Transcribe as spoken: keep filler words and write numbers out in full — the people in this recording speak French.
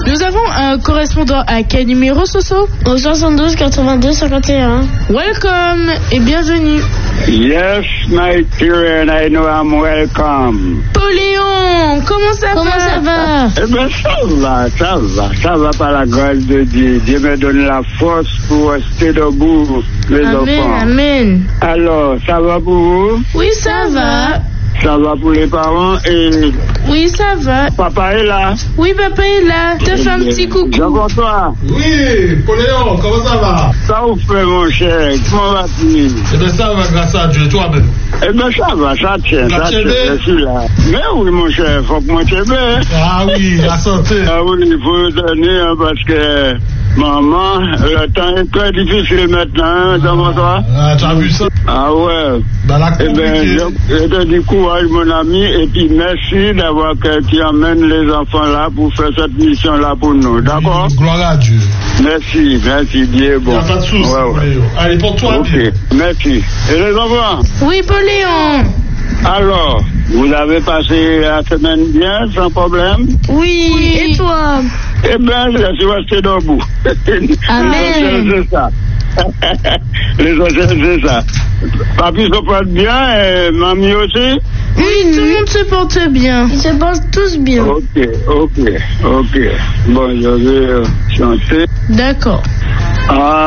Nous avons un correspondant à quel numéro, Soso? Au soixante-douze quatre-vingt-deux cinquante et un. Welcome et bienvenue. Yes, my dear, and I know I'm welcome. Poléon, comment ça Comment va? ça va? Eh bien, ça va, ça va, ça va par la grâce de Dieu. Dieu me donne la force pour rester debout, les Amen, enfants. amen. Alors, ça va pour vous? Oui, ça va. Ça va pour les parents et Oui, ça va. papa est là. Oui, papa est là. Te fais un petit coucou. Jean-François, Oui, Poléon, comment ça va? ça vous fait, mon cher? Comment vas-tu? Eh bien, ça va grâce à Dieu, toi-même. Eh bien, ça va, ça tient, Ça ça tient tient, bien? je suis là. Mais oui, mon cher, faut que moi tienne bien. Ah oui, la santé. Ah oui, il faut donner, hein, parce que, maman, le temps est très difficile maintenant, hein, Jean-François. Ah, tu as vu ça? Ah ouais. Dans la Eh bien, compliquée. je, je te dis courage, mon ami, et puis merci d'avoir que tu amènes les enfants là pour faire cette mission-là pour nous, d'accord? Oui, gloire à Dieu. Merci, merci, Dieu est Il bon. n'y a pas de souci, Ouais, ouais. Poléon. Allez, porte-toi Ok, bien. merci. Et les enfants, Oui, Poléon. alors, vous avez passé la semaine bien, sans problème? Oui. Et toi? Eh bien, je suis resté debout. Amen. Les c'est ça. Les autres, c'est ça. Papi se porte bien et mamie aussi? Oui, tout le monde se porte bien. Ils se portent tous bien. Ok, ok, ok. Bon, je vais euh, chanter. D'accord. Ah.